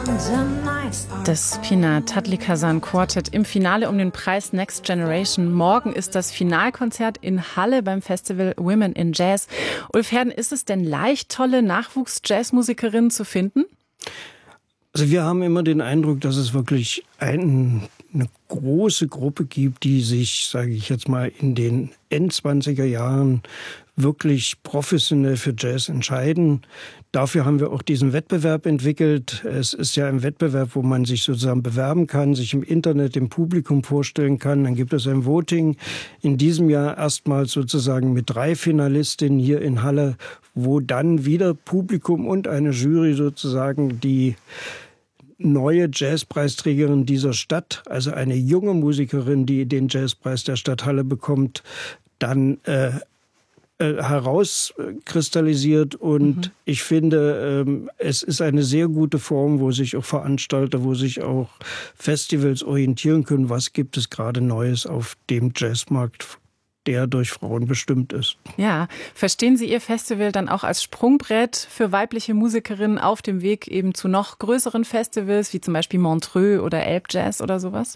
Das Pina Tadlik-Hasan Quartet im Finale um den Preis Next Generation. Morgen ist das Finalkonzert in Halle beim Festival Women in Jazz. Ulf Herden, ist es denn leicht, tolle Nachwuchs-Jazzmusikerinnen zu finden? Also wir haben immer den Eindruck, dass es wirklich eine große Gruppe gibt, die sich, sage ich jetzt mal, in den End-20er Jahren wirklich professionell für Jazz entscheiden. Dafür haben wir auch diesen Wettbewerb entwickelt. Es ist ja ein Wettbewerb, wo man sich sozusagen bewerben kann, sich im Internet dem Publikum vorstellen kann. Dann gibt es ein Voting. In diesem Jahr erstmals sozusagen mit 3 Finalistinnen hier in Halle, wo dann wieder Publikum und eine Jury sozusagen die neue Jazzpreisträgerin dieser Stadt, also eine junge Musikerin, die den Jazzpreis der Stadt Halle bekommt, dann herauskristallisiert. Und ich finde, es ist eine sehr gute Form, wo sich auch Veranstalter, wo sich auch Festivals orientieren können. Was gibt es gerade Neues auf dem Jazzmarkt, der durch Frauen bestimmt ist? Ja, verstehen Sie Ihr Festival dann auch als Sprungbrett für weibliche Musikerinnen auf dem Weg eben zu noch größeren Festivals, wie zum Beispiel Montreux oder Elbjazz oder sowas?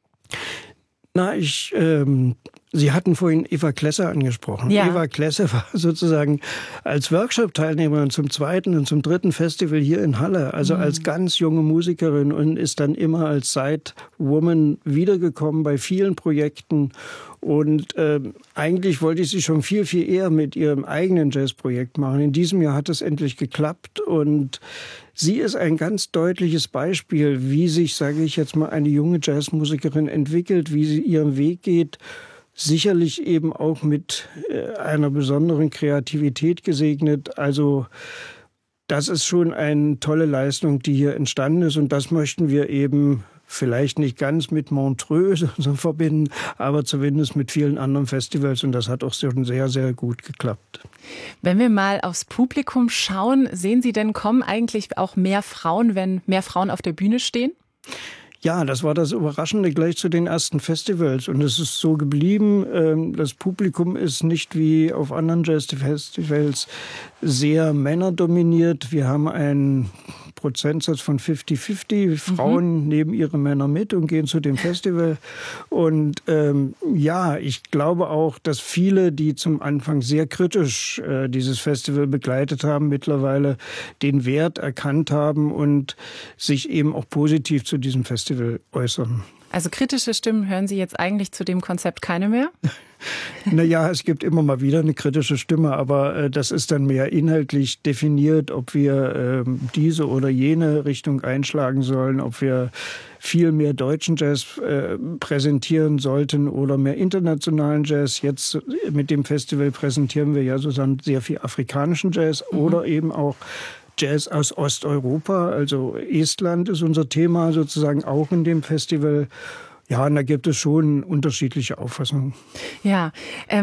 Na, Sie hatten vorhin Eva Klesser angesprochen. Ja. Eva Klesser war sozusagen als Workshop-Teilnehmerin zum 2. und zum 3. Festival hier in Halle, also als ganz junge Musikerin, und ist dann immer als Side-Woman wiedergekommen bei vielen Projekten. Und eigentlich wollte ich sie schon viel, viel eher mit ihrem eigenen Jazzprojekt machen. In diesem Jahr hat es endlich geklappt und sie ist ein ganz deutliches Beispiel, wie sich, sage ich jetzt mal, eine junge Jazzmusikerin entwickelt, wie sie ihren Weg geht. Sicherlich eben auch mit einer besonderen Kreativität gesegnet. Also das ist schon eine tolle Leistung, die hier entstanden ist. Und das möchten wir eben vielleicht nicht ganz mit Montreux verbinden, aber zumindest mit vielen anderen Festivals. Und das hat auch schon sehr, sehr gut geklappt. Wenn wir mal aufs Publikum schauen, sehen Sie denn, kommen eigentlich auch mehr Frauen, wenn mehr Frauen auf der Bühne stehen? Ja, das war das Überraschende gleich zu den ersten Festivals. Und es ist so geblieben. Das Publikum ist nicht wie auf anderen Jazzfestivals sehr männerdominiert. Wir haben einen Prozentsatz von 50-50. Frauen nehmen ihre Männer mit und gehen zu dem Festival. Und ja, ich glaube auch, dass viele, die zum Anfang sehr kritisch dieses Festival begleitet haben, mittlerweile den Wert erkannt haben und sich eben auch positiv zu diesem Festival äußern. Also kritische Stimmen hören Sie jetzt eigentlich zu dem Konzept keine mehr? Naja, es gibt immer mal wieder eine kritische Stimme, aber das ist dann mehr inhaltlich definiert, ob wir diese oder jene Richtung einschlagen sollen, ob wir viel mehr deutschen Jazz präsentieren sollten oder mehr internationalen Jazz. Jetzt mit dem Festival präsentieren wir ja sozusagen sehr viel afrikanischen Jazz oder eben auch Jazz aus Osteuropa, also Estland ist unser Thema sozusagen auch in dem Festival. Ja, und da gibt es schon unterschiedliche Auffassungen. Ja,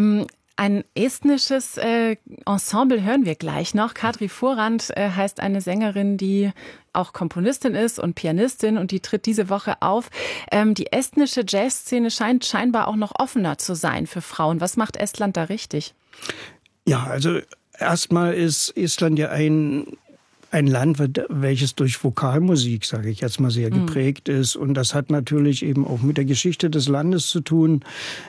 ein estnisches Ensemble hören wir gleich noch. Kadri Forand heißt eine Sängerin, die auch Komponistin ist und Pianistin, und die tritt diese Woche auf. Die estnische Jazzszene scheint scheinbar auch noch offener zu sein für Frauen. Was macht Estland da richtig? Ja, also erstmal ist Estland ja ein Land, welches durch Vokalmusik, sage ich jetzt mal, sehr geprägt ist. Und das hat natürlich eben auch mit der Geschichte des Landes zu tun.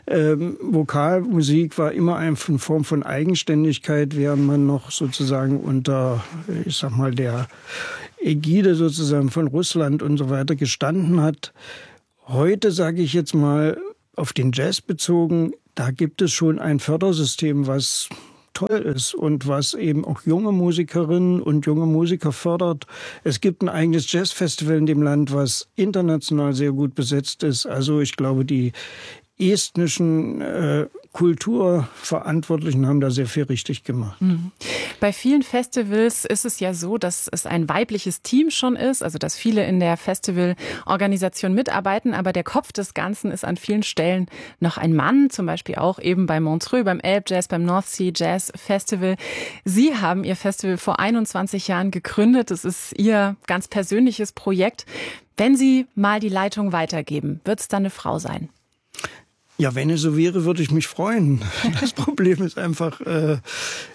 Vokalmusik war immer eine Form von Eigenständigkeit, während man noch sozusagen unter, ich sag mal, der Ägide sozusagen von Russland und so weiter gestanden hat. Heute, sage ich jetzt mal, auf den Jazz bezogen, da gibt es schon ein Fördersystem, was toll ist und was eben auch junge Musikerinnen und junge Musiker fördert. Es gibt ein eigenes Jazzfestival in dem Land, was international sehr gut besetzt ist. Also ich glaube, die estnischen Kulturverantwortlichen haben da sehr viel richtig gemacht. Bei vielen Festivals ist es ja so, dass es ein weibliches Team schon ist, also dass viele in der Festivalorganisation mitarbeiten, aber der Kopf des Ganzen ist an vielen Stellen noch ein Mann, zum Beispiel auch eben bei Montreux, beim Elbjazz, beim North Sea Jazz Festival. Sie haben Ihr Festival vor 21 Jahren gegründet. Es ist Ihr ganz persönliches Projekt. Wenn Sie mal die Leitung weitergeben, wird es dann eine Frau sein? Ja, wenn es so wäre, würde ich mich freuen. Das Problem ist einfach,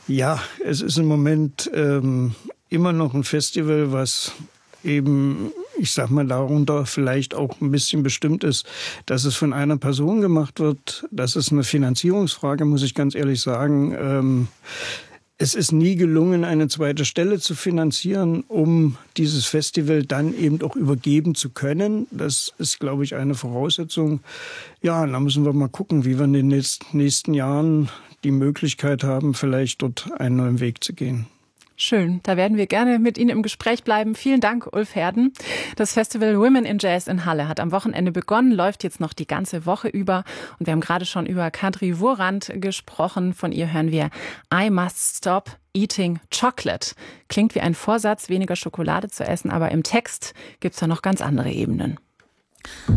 es ist im Moment immer noch ein Festival, was eben ich sag mal, darunter vielleicht auch ein bisschen bestimmt ist, dass es von einer Person gemacht wird. Das ist eine Finanzierungsfrage, muss ich ganz ehrlich sagen. Es ist nie gelungen, eine zweite Stelle zu finanzieren, um dieses Festival dann eben auch übergeben zu können. Das ist, glaube ich, eine Voraussetzung. Ja, da müssen wir mal gucken, wie wir in den nächsten Jahren die Möglichkeit haben, vielleicht dort einen neuen Weg zu gehen. Schön, da werden wir gerne mit Ihnen im Gespräch bleiben. Vielen Dank, Ulf Herden. Das Festival Women in Jazz in Halle hat am Wochenende begonnen, läuft jetzt noch die ganze Woche über. Und wir haben gerade schon über Kadri Wurand gesprochen. Von ihr hören wir I Must Stop Eating Chocolate. Klingt wie ein Vorsatz, weniger Schokolade zu essen, aber im Text gibt's da noch ganz andere Ebenen.